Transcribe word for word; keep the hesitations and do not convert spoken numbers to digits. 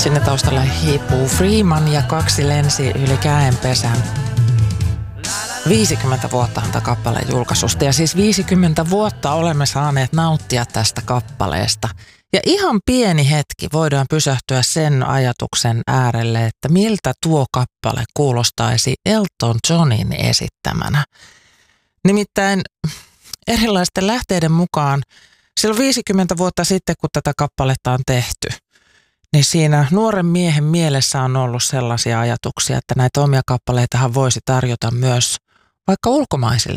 Sinne taustalle hiipuu Freeman ja kaksi lensi yli käenpesän. viisikymmentä vuotta on tämä kappaleen julkaisusta ja siis viisikymmentä vuotta olemme saaneet nauttia tästä kappaleesta. Ja ihan pieni hetki voidaan pysähtyä sen ajatuksen äärelle, että miltä tuo kappale kuulostaisi Elton Johnin esittämänä. Nimittäin erilaisten lähteiden mukaan silloin viisikymmentä vuotta sitten, kun tätä kappaletta on tehty, niin siinä nuoren miehen mielessä on ollut sellaisia ajatuksia, että näitä omia kappaleitahan voisi tarjota myös vaikka ulkomaisille